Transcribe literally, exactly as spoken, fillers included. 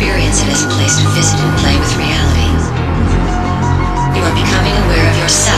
experience it as a place to visit and play with reality.